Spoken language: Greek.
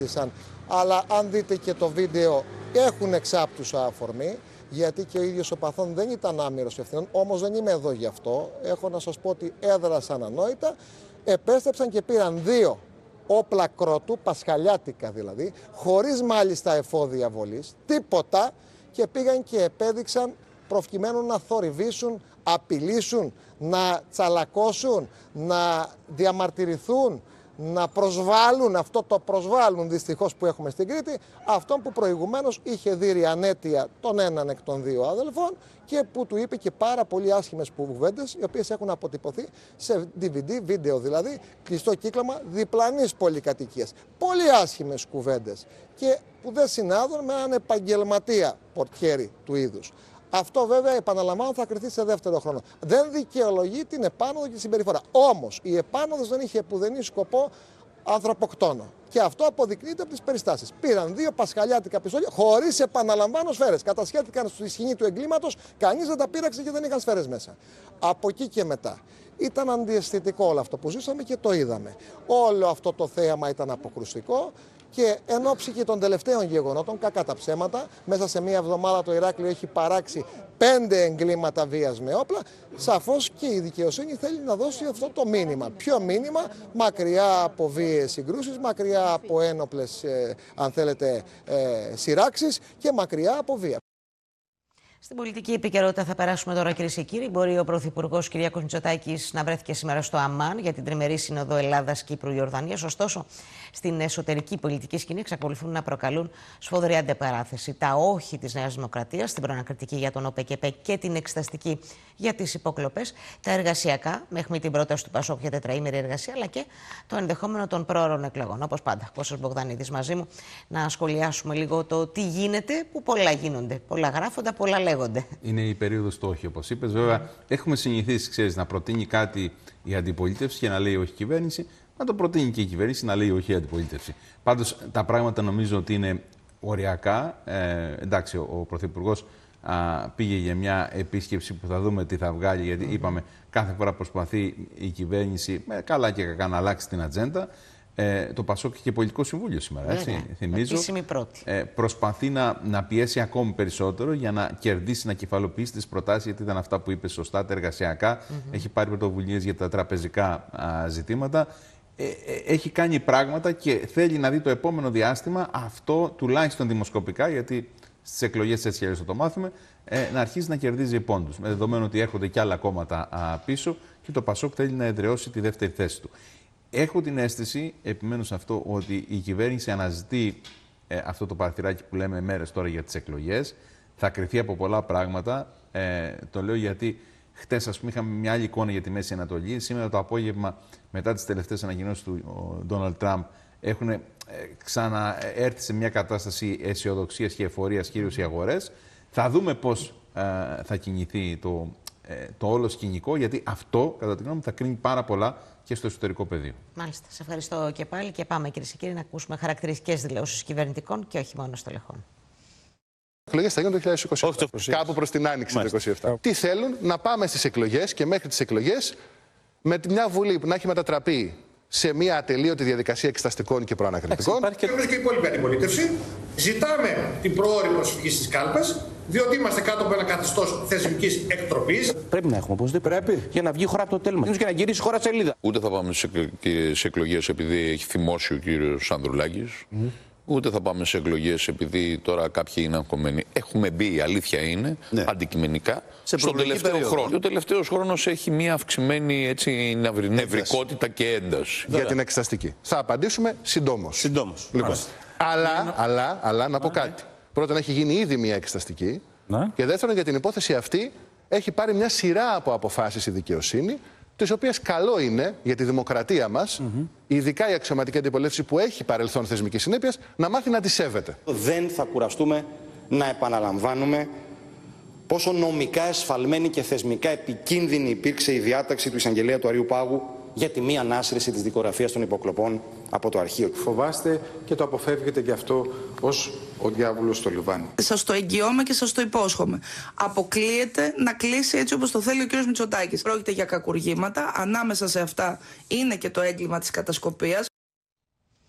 Αλλά αν δείτε και το βίντεο, έχουν εξάπτουσα αφορμή, γιατί και ο ίδιος ο παθών δεν ήταν άμυρος ευθυνών, όμως δεν είμαι εδώ γι' αυτό. Έχω να σας πω ότι έδρασαν ανόητα, επέστρεψαν και πήραν 2 όπλα κρότου, πασχαλιάτικα δηλαδή, χωρίς μάλιστα εφόδια βολής, τίποτα, και πήγαν και επέδειξαν προκειμένου να θορυβήσουν, απειλήσουν, να τσαλακώσουν, να διαμαρτυρηθούν, να προσβάλλουν, αυτό το προσβάλλουν δυστυχώς που έχουμε στην Κρήτη, αυτόν που προηγουμένως είχε δει ανέτεια τον έναν εκ των 2 αδελφών και που του είπε και πάρα πολύ άσχημες κουβέντες, οι οποίες έχουν αποτυπωθεί σε DVD, βίντεο δηλαδή, κλειστό κύκλωμα διπλανής πολυκατοικίας. Πολύ άσχημες κουβέντες και που δεν συνάδουν με έναν επαγγελματία πορτιέρι του είδους. Αυτό βέβαια, επαναλαμβάνω, θα κριθεί σε δεύτερο χρόνο. Δεν δικαιολογεί την επάνωδο και τη συμπεριφορά. Όμως η επάνωδος δεν είχε επουδενή σκοπό ανθρωποκτόνο. Και αυτό αποδεικνύεται από τις περιστάσεις. Πήραν 2 πασχαλιάτικα πιστόλια χωρίς, επαναλαμβάνω, σφαίρες. Κατασχέθηκαν στη σκηνή του εγκλήματος, κανείς δεν τα πείραξε και δεν είχαν σφαίρες μέσα. Από εκεί και μετά. Ήταν αντιαισθητικό όλο αυτό που ζήσαμε και το είδαμε. Όλο αυτό το θέαμα ήταν αποκρουστικό. Και εν ώψη και των τελευταίων γεγονότων, κακά τα ψέματα, μέσα σε μία εβδομάδα το Ηράκλειο έχει παράξει 5 εγκλήματα βίας με όπλα, σαφώς και η δικαιοσύνη θέλει να δώσει αυτό το μήνυμα. Ποιο μήνυμα? Μακριά από βίαιες συγκρούσεις, μακριά από ένοπλες, αν θέλετε, σειράξεις και μακριά από βία. Στην πολιτική επικαιρότητα θα περάσουμε τώρα, κυρίες και κύριοι. Μπορεί ο Πρωθυπουργός Κυριάκος Μητσοτάκης να βρέθηκε σήμερα στο Αμμάν για την τριμερή σύνοδο Ελλάδας-Κύπρου-Ιορδανίας. Ωστόσο, στην εσωτερική πολιτική σκηνή εξακολουθούν να προκαλούν σφοδρή αντιπαράθεση τα όχι της Νέας Δημοκρατίας, την προανακριτική για τον ΟΠΕΚΕΠΕ και την εξεταστική για τις υποκλοπές, τα εργασιακά, μέχρι την πρόταση του ΠΑΣΟΚ για τετραήμερη εργασία, αλλά και το ενδεχόμενο των πρόωρων εκλογών. Όπως πάντα, Κώστας Μπογδανίδης μαζί μου, να σχολιάσουμε λίγο το τι γίνεται, που πολλά γίνονται. Πολλά γράφονται, πολλά λέγονται. Είναι η περίοδος του όχι, όπως είπες. Βέβαια, έχουμε συνηθίσει, ξέρεις, να προτείνει κάτι η αντιπολίτευση και να λέει όχι η κυβέρνηση, να το προτείνει και η κυβέρνηση να λέει όχι η αντιπολίτευση. Πάντως, τα πράγματα νομίζω ότι είναι οριακά. Εντάξει, ο Πρωθυπουργός πήγε για μια επίσκεψη που θα δούμε τι θα βγάλει, γιατί είπαμε κάθε φορά προσπαθεί η κυβέρνηση με καλά και κακά να αλλάξει την ατζέντα. Το ΠΑΣΟΚ και πολιτικό συμβούλιο σήμερα, έτσι, θυμίζω, προσπαθεί να πιέσει ακόμη περισσότερο για να κερδίσει, να κεφαλοποιήσει τις προτάσεις, γιατί ήταν αυτά που είπε σωστά, τα εργασιακά, έχει πάρει πρωτοβουλίες για τα τραπεζικά ζητήματα, έχει κάνει πράγματα και θέλει να δει το επόμενο διάστημα αυτό, τουλάχιστον δημοσκοπικά, γιατί στις εκλογές έτσι και θα το μάθουμε, να αρχίσει να κερδίζει πόντους, με δεδομένο ότι έρχονται και άλλα κόμματα πίσω και το ΠΑΣΟΚ θέλει να εδραιώσει τη δεύτερη θέση του. Έχω την αίσθηση, επιμένω σε αυτό, ότι η κυβέρνηση αναζητεί αυτό το παραθυράκι που λέμε μέρες τώρα για τις εκλογές. Θα κριθεί από πολλά πράγματα. Το λέω γιατί χτες, ας πούμε, είχαμε μια άλλη εικόνα για τη Μέση Ανατολή. Σήμερα το απόγευμα, μετά τις τελευταίες ανακοινώσεις του Ντόναλντ Τραμπ, έχουν ξαναέρθει σε μια κατάσταση αισιοδοξίας και εφορίας, κυρίως οι αγορές. Θα δούμε πώς θα κινηθεί το όλο σκηνικό, γιατί αυτό, κατά τη γνώμη μου, θα κρίνει πάρα πολλά και στο εσωτερικό πεδίο. Μάλιστα. Σε ευχαριστώ και πάλι και πάμε, κυρίες και κύριοι, να ακούσουμε χαρακτηριστικές δηλώσεις κυβερνητικών και όχι μόνο στελεχών. Οι εκλογές θα γίνουν το 2027. Κάπου προς την άνοιξη του 2027. Τι θέλουν? Να πάμε στις εκλογές και μέχρι τις εκλογές με μια Βουλή που να έχει μετατραπεί σε μια ατελείωτη διαδικασία εξεταστικών και προανακριτικών. Και η υπόλοιπη αντιπολίτευση. Ζητάμε την προώρη προσφυγή στις κάλπες, διότι είμαστε κάτω από ένα καθεστώς θεσμικής εκτροπής. Πρέπει να έχουμε οπωσδήποτε. Πρέπει. Για να βγει η χώρα από το τέλμα και να γυρίσει η χώρα σελίδα. Ούτε θα πάμε σε εκλογές επειδή έχει θυμώσει ο κύριος Ανδρουλάκης. Ούτε θα πάμε σε εκλογές επειδή τώρα κάποιοι είναι αγχωμένοι. Έχουμε μπει, η αλήθεια είναι, αντικειμενικά, στον τελευταίο χρόνο. Ο τελευταίος χρόνος έχει μια αυξημένη έτσι, νευρικότητα και ένταση. Για την εξεταστική. Θα απαντήσουμε συντόμως. Λοιπόν. Αλλά να πω κάτι. Πρώτον, έχει γίνει ήδη μια εξεταστική. Και δεύτερον, για την υπόθεση αυτή έχει πάρει μια σειρά από αποφάσεις η δικαιοσύνη, τις οποίες καλό είναι για τη δημοκρατία μας, ειδικά η αξιωματική αντιπολίτευση που έχει παρελθόν θεσμικής συνέπειας, να μάθει να τη σέβεται. Δεν θα κουραστούμε να επαναλαμβάνουμε πόσο νομικά εσφαλμένη και θεσμικά επικίνδυνη υπήρξε η διάταξη του εισαγγελέα του Αριού Πάγου για τη μη ανάσυρση της δικογραφίας των υποκλοπών από το αρχείο. Φοβάστε και το αποφεύγετε γι' αυτό ως ο διάβολος στο λιβάνι. Σας το εγγυώμαι και σας το υπόσχομαι. Αποκλείεται να κλείσει έτσι όπως το θέλει ο κ. Μητσοτάκης. Πρόκειται για κακουργήματα. Ανάμεσα σε αυτά είναι και το έγκλημα της κατασκοπίας.